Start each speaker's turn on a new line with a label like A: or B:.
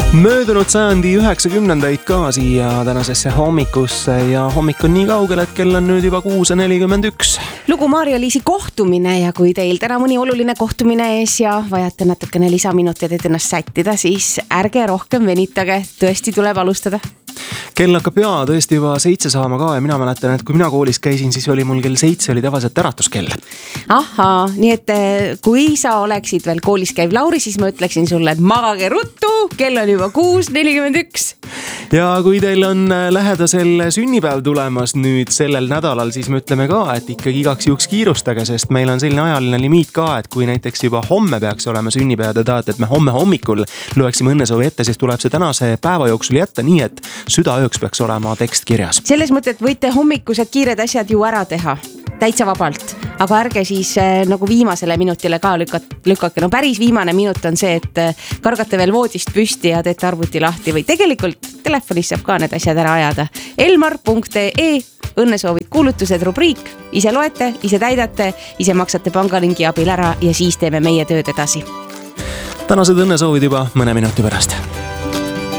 A: Möödunud sajandi 90-ndaid ka siia tänasesse hommikusse ja hommik on nii kaugel, et kell on nüüd juba 6:41.
B: Lugu Maarja-Liisi kohtumine ja kui teil täna mõni oluline kohtumine ees ja vajate natukene lisaminutid, et ennast sättida, siis ärge rohkem venitage, tõesti tuleb alustada.
A: Kell hakkab tõesti juba 7 saama ka ja mina mäletan, et kui mina koolis käisin, siis oli mul kell 7 oli tavaliselt äratuskell.
B: Ahaa, nii et kui sa oleksid veel koolis käiv Lauri, siis ma ütleksin sulle, et magage ruttu, kell on juba 6:41.
A: Ja kui teil on lähedasel sünnipäev tulemas nüüd sellel nädalal, siis me ütleme ka, et ikkagi igaks juhuks kiirustage, sest meil on selline ajaline limiit ka, et kui näiteks juba homme peaks olema sünnipäev ja tahate, et me homme hommikul loeksime õnnesoovi ette, siis tuleb see tänase päeva jooksul jätta nii, et südaööks peaks olema tekst kirjas.
B: Selles mõttes, et võite hommikused kiired asjad ju ära teha, täitsa vabalt, aga ärge siis nagu viimasele minutile ka lükake. No päris viimane minut on see, et kargate veel voodist püsti ja teete arvuti lahti või tegelikult telefonis saab ka need asjad ära ajada. Elmar.ee õnnesoovid kuulutused rubriik, ise loete, ise täidate, ise maksate pangalingi abil ära ja siis teeme meie tööd edasi.
A: Tänased õnnesoovid juba mõne minuti pärast.